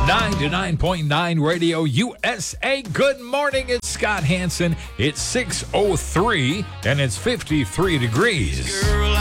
99.9 Radio USA. Good morning. It's Scott Hansen. It's 6:03 and it's 53 degrees. Girl,